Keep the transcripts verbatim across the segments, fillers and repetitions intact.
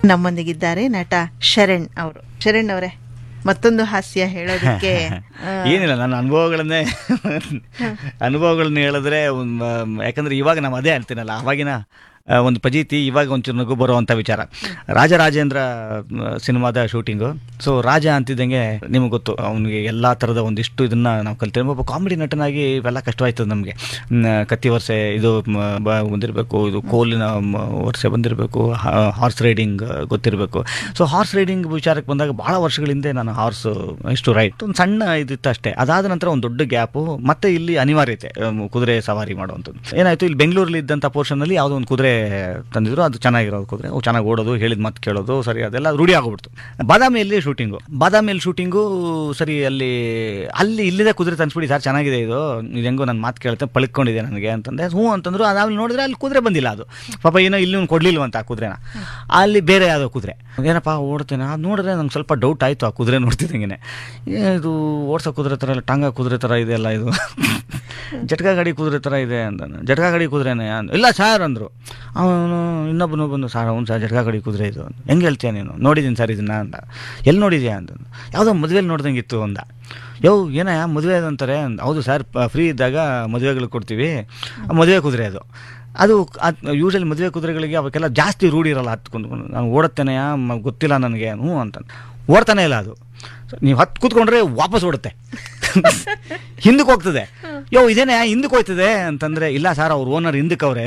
ನಮ್ಮೊಂದಿಗಿದ್ದಾರೆ ನಟ ಶರಣ್ ಅವರು. ಶರಣ್ ಅವರೇ, ಮತ್ತೊಂದು ಹಾಸ್ಯ ಹೇಳೋದಕ್ಕೆ ಏನಿಲ್ಲ, ನನ್ನ ಅನುಭವಗಳನ್ನೇ ಅನುಭವಗಳನ್ನ ಹೇಳಿದ್ರೆ, ಯಾಕಂದ್ರೆ ಇವಾಗ ನಾವು ಅದೇ ಹೇಳ್ತೀನಲ್ಲ, ಅವಾಗಿನ ಒಂದು ಪಜೀತಿ, ಇವಾಗ ಒಂಚೂರು ನಗು ಬರುವಂಥ ವಿಚಾರ. ರಾಜರಾಜೇಂದ್ರ ಸಿನಿಮಾದ ಶೂಟಿಂಗು. ಸೊ ರಾಜ ಅಂತಿದ್ದಂಗೆ ನಿಮಗೆ ಗೊತ್ತು, ಅವನಿಗೆ ಎಲ್ಲ ಥರದ ಒಂದಿಷ್ಟು ಇದನ್ನ ನಾವು ಕಲ್ತೇವೆ. ಒಬ್ಬ ಕಾಮಿಡಿ ನಟನಾಗಿ ಇವೆಲ್ಲ ಕಷ್ಟವಾಯ್ತದೆ ನಮಗೆ. ಕತ್ತಿ ವರ್ಷೆ ಇದು ಬಂದಿರಬೇಕು, ಇದು ಕೋಲಿನ ವರ್ಷೆ ಬಂದಿರಬೇಕು, ಹಾರ್ಸ್ ರೈಡಿಂಗ್ ಗೊತ್ತಿರಬೇಕು. ಸೊ ಹಾರ್ಸ್ ರೈಡಿಂಗ್ ವಿಚಾರಕ್ಕೆ ಬಂದಾಗ ಭಾಳ ವರ್ಷಗಳ ಹಿಂದೆ ನಾನು ಹಾರ್ಸ್ ಇಷ್ಟು ರೈಟ್ ಒಂದು ಸಣ್ಣ ಇದಿತ್ತು ಅಷ್ಟೇ. ಅದಾದ ನಂತರ ಒಂದು ದೊಡ್ಡ ಗ್ಯಾಪು, ಮತ್ತೆ ಇಲ್ಲಿ ಅನಿವಾರ್ಯತೆ ಕುದುರೆ ಸವಾರಿ ಮಾಡುವಂಥದ್ದು ಏನಾಯಿತು. ಇಲ್ಲಿ ಬೆಂಗಳೂರಲ್ಲಿ ಇದ್ದಂಥ ಪೋರ್ಷನಲ್ಲಿ ಯಾವುದೋ ಒಂದು ಕುದುರೆ ತಂದಿದ್ರು, ಅದು ಚೆನ್ನಾಗಿರೋದು ಕುದುರೆ, ಚೆನ್ನಾಗಿ ಓಡೋದು, ಹೇಳಿದ ಮಾತು ಕೇಳೋದು, ಸರಿ ಅದೆಲ್ಲ ರೂಢಿ ಆಗೋಗ್ಬಿಡ್ತು. ಬಾದಾಮಿಯಲ್ಲಿ ಶೂಟಿಂಗು ಬಾದಾಮಿಯಲ್ಲಿ ಶೂಟಿಂಗು ಸರಿ ಅಲ್ಲಿ ಅಲ್ಲಿ ಇಲ್ಲಿದೆ ಕುದುರೆ ತಂದ್ಬಿಡಿ ಸರ್, ಚೆನ್ನಾಗಿದೆ ಇದು, ಇದು ಹೆಂಗೋ ನನ್ನ ಮಾತು ಕೇಳುತ್ತೆ, ಪಳ್ಕೊಂಡಿದೆ ನನಗೆ ಅಂತಂದೆ. ಹ್ಞೂ ಅಂತಂದ್ರು. ಅದಾದ್ಮೇಲೆ ನೋಡಿದ್ರೆ ಅಲ್ಲಿ ಕುದುರೆ ಬಂದಿಲ್ಲ. ಅದು ಪಾಪ ಏನೋ ಇಲ್ಲಿ ಕೊಡ್ಲಿಲ್ವಂತ ಆ ಕುದುರೆನ, ಅಲ್ಲಿ ಬೇರೆ ಯಾವುದೋ ಕುದುರೆ. ಏನಪ್ಪ ಓಡ್ತೇನೆ, ಅದು ನೋಡಿದ್ರೆ ನಂಗೆ ಸ್ವಲ್ಪ ಡೌಟ್ ಆಯಿತು ಆ ಕುದುರೆ ನೋಡ್ತಿದ್ದಂಗೆ. ಇದು ಓಡ್ಸೋ ಕುದುರೆ ಥರ ಇಲ್ಲ, ಟಾಂಗ ಕುದುರೆ ಥರ ಇದೆ ಅಲ್ಲ, ಇದು ಜಟ್ಕಾ ಗಾಡಿ ಕುದುರೆ ಥರ ಇದೆ ಅಂತ. ಜಟ್ಕಾ ಗಾಡಿ ಕುದುರೆನೇ ಇಲ್ಲ ಸರ್ ಅಂದರು. ಅವನು ಇನ್ನೊಬ್ಬನು ಬಂದು, ಸರ್ ಅವ್ನು ಸರ್ ಜಟ್ಕಾ ಗಾಡಿ ಕುದುರೆ ಇದು, ಹೆಂಗೆ ಹೇಳ್ತೀಯ ನೀನು? ನೋಡಿದ್ದೀನಿ ಸರ್ ಇದನ್ನ ಅಂತ. ಎಲ್ಲಿ ನೋಡಿದ್ಯಾ ಅಂತ. ಯಾವುದೋ ಮದುವೆಲಿ ನೋಡ್ದಂಗೆ ಇತ್ತು ಅಂದ. ಯೋ ಏನ ಮದುವೆ ಅದಂತಾರೆ. ಹೌದು ಸರ್, ಫ್ರೀ ಇದ್ದಾಗ ಮದುವೆಗಳಿಗೆ ಕೊಡ್ತೀವಿ, ಮದುವೆ ಕುದುರೆ ಅದು. ಅದು ಯೂಶಲಿ ಮದುವೆ ಕುದುರೆಗಳಿಗೆ ಅವಕ್ಕೆಲ್ಲ ಜಾಸ್ತಿ ರೂಢಿ ಇರಲ್ಲ, ಹತ್ಕೊಂಡು ನಾನು ಓಡುತ್ತೇನೆ ಗೊತ್ತಿಲ್ಲ ನನಗೆ. ಹ್ಞೂ ಅಂತ ಓಡ್ತಾನೆ ಇಲ್ಲ ಅದು. ನೀವು ಹತ್ತು ಕೂತ್ಕೊಂಡ್ರೆ ವಾಪಸ್ ಓಡುತ್ತೆ, ಹಿಂದಕ್ಕೆ ಹೋಗ್ತದೆ. ಯೋ ಇದೇನೆ ಹಿಂದಕ್ಕೆ ಹೋಗ್ತದೆ ಅಂತಂದ್ರೆ, ಇಲ್ಲ ಸರ್ ಅವ್ರು ಓನರ್ ಹಿಂದಕ್ಕೆ ಅವ್ರೆ,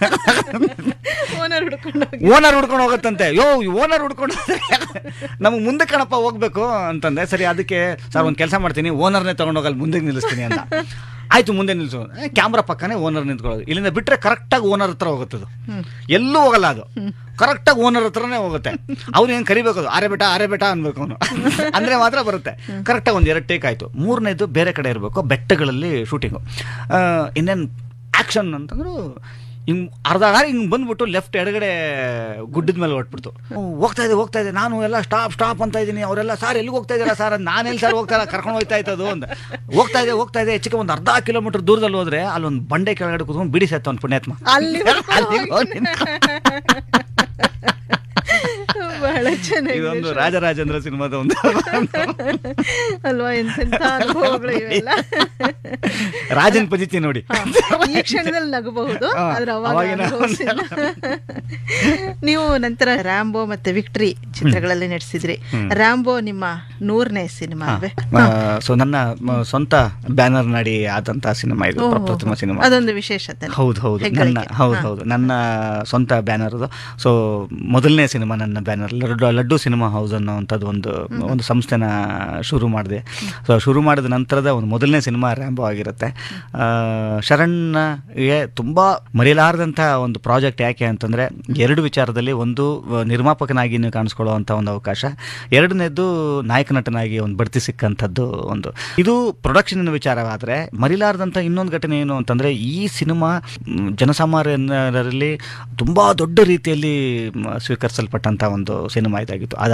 ಓನರ್ ಹುಡ್ಕೊಂಡು ಹೋಗುತ್ತಂತೆ. ಯೋ ಓನರ್ ಹುಡ್ಕೊಂಡು ನಮಗೆ ಮುಂದೆ ಕಣಪ್ಪ ಹೋಗ್ಬೇಕು ಅಂತಂದೆ. ಸರಿ ಅದಕ್ಕೆ ಸರ್ ಒಂದು ಕೆಲಸ ಮಾಡ್ತೀನಿ, ಓನರ್ನೇ ತಗೊಂಡೋಗಲ್ಲಿ ಮುಂದಕ್ಕೆ ನಿಲ್ಲಿಸ್ತೀನಿ ಅಂತ. ಆಯ್ತು ಮುಂದೆ ನಿಲ್ಸು, ಕ್ಯಾಮ್ರಾ ಪಕ್ಕನೇ ಓನರ್ ನಿಂತ್ಕೊಳ್ಳೋದು. ಇಲ್ಲಿಂದ ಬಿಟ್ರೆ ಕರೆಕ್ಟಾಗಿ ಓನರ್ ಹತ್ರ ಹೋಗುತ್ತದು, ಎಲ್ಲೂ ಹೋಗಲ್ಲ ಅದು, ಕರೆಕ್ಟಾಗಿ ಓನರ್ ಹತ್ರನೇ ಹೋಗುತ್ತೆ. ಅವ್ರು ಏನು ಕರಿಬೇಕು, ಅದು ಆರೆ ಬೇಟ ಆರೆ ಬೇಟ ಅನ್ಬೇಕು ಅವನು, ಅಂದ್ರೆ ಮಾತ್ರ ಬರುತ್ತೆ. ಕರೆಕ್ಟಾಗಿ ಒಂದು ಎರಡು ಟೇಕ್ ಆಯ್ತು. ಮೂರನೇದು ಬೇರೆ ಕಡೆ ಇರಬೇಕು, ಬೆಟ್ಟಗಳಲ್ಲಿ ಶೂಟಿಂಗು. ಇನ್ನೇನು ಆ್ಯಕ್ಷನ್ ಅಂತಂದ್ರು ಹಿಂಗೆ ಅರ್ಧ ಗಾಡಿ ಹಿಂಗೆ ಬಂದ್ಬಿಟ್ಟು ಲೆಫ್ಟ್ ಎಡಗಡೆ ಗುಡ್ಡದ ಮೇಲೆ ಹೊಟ್ಬಿಡ್ತು. ಹೋಗ್ತಾ ಇದೆ ಹೋಗ್ತಾ ಇದೆ ನಾನು ಎಲ್ಲ ಸ್ಟಾಪ್ ಸ್ಟಾಪ್ ಅಂತ ಇದ್ದೀನಿ. ಅವರೆಲ್ಲ ಸರ್ ಎಲ್ಲಿಗೆ ಹೋಗ್ತಾ ಇದ್ದೀರಾ ಸರ್? ನಾನೆಲ್ಲಿ ಸರ್ ಹೋಗ್ತಾ ಇಲ್ಲ, ಕರ್ಕೊಂಡು ಹೋಗ್ತಾ ಇತ್ತದು ಅಂತ. ಹೋಗ್ತಾ ಇದೆ ಹೋಗ್ತಾ ಇದೆ ಹೆಚ್ಚಿಗೆ ಒಂದು ಅರ್ಧ ಕಿಲೋಮೀಟರ್ ದೂರದಲ್ಲಿ ಹೋದ್ರೆ ಅಲ್ಲೊಂದು ಬಂಡೆ ಕೆಳಗಡೆ ಕೂತ್ಕೊಂಡು ಬಿಡಿ ಸತ್ತ ಒಂದು ಪುಣ್ಯಾತ್ಮ. ಬಹಳ ಚೆನ್ನಾಗಿ ಇದೊಂದು ರಾಜರಾಜೇಂದ್ರ ಸಿನಿಮಾದ ಒಂದು ಅಲ್ವಾ, ಎಂತೆಂಥ ಅನುಭವಗಳು ಇವೆಲ್ಲ. ರಾಜನ್ ಪಜಿತಿ ನೋಡಿ, ಈ ಕ್ಷಣದಲ್ಲಿ ನಗಬಹುದು, ಆದ್ರೆ ಅವಾಗ ನೀವು ನಂತರ ರ್ಯಾಂಬೋ ಮತ್ತೆ ವಿಕ್ಟ್ರಿ ಚಿತ್ರಗಳಲ್ಲಿ ನಟಿಸಿದ್ರಿ. ರ್ಯಾಂಬೋ ನಿಮ್ಮ ನೂರನೇ ಸಿನಿಮಾ ಅಲ್ವೇ? ಸೊ ನನ್ನ ಸ್ವಂತ ಬ್ಯಾನರ್ ನಡಿ ಆದಂತಹ ಸಿನಿಮಾ ಇದು, ಪ್ರಪ್ರಥಮ ಸಿನಿಮಾ. ಅದೊಂದು ವಿಶೇಷತೆ. ಹೌದು ಹೌದು ನನ್ನ ಹೌದು ಹೌದು ನನ್ನ ಸ್ವಂತ ಬ್ಯಾನರ್ ಅದು. ಸೊ ಮೊದಲನೇ ಸಿನಿಮಾ ನನ್ನ ಬ್ಯಾನರ್ ಲಡ್ಡು ಸಿನಿಮಾ ಹೌಸ್ ಅನ್ನೋವಂಥದ್ದು ಒಂದು ಒಂದು ಸಂಸ್ಥೆನ ಶುರು ಮಾಡಿದೆ. ಸೊ ಶುರು ಮಾಡಿದ ನಂತರದ ಒಂದು ಮೊದಲನೇ ಸಿನಿಮಾ ರ್ಯಾಂಬೋ ಆಗಿರುತ್ತೆ. ಶರಣ್ಗೆ ತುಂಬ ಮರೆಯಲಾರದಂಥ ಒಂದು ಪ್ರಾಜೆಕ್ಟ್. ಯಾಕೆ ಅಂತಂದರೆ ಎರಡು ವಿಚಾರದಲ್ಲಿ, ಒಂದು ನಿರ್ಮಾಪಕನಾಗಿ ನೀವು ಕಾಣಿಸ್ಕೊಳ್ಳುವಂಥ ಒಂದು ಅವಕಾಶ, ಎರಡನೇದು ನಾಯಕ ನಟನಾಗಿ ಒಂದು ಬಡ್ತಿ ಸಿಕ್ಕಂಥದ್ದು ಒಂದು. ಇದು ಪ್ರೊಡಕ್ಷನ್ ವಿಚಾರವಾದರೆ ಮರಿಲಾರದಂಥ ಇನ್ನೊಂದು ಘಟನೆ ಏನು ಅಂತಂದರೆ, ಈ ಸಿನಿಮಾ ಜನಸಾಮಾನ್ಯರಲ್ಲಿ ತುಂಬ ದೊಡ್ಡ ರೀತಿಯಲ್ಲಿ ಸ್ವೀಕರಿಸಲ್ಪಟ್ಟಂಥ ಒಂದು ಸಿನಿಮಾ ಇದಾಗಿತ್ತು.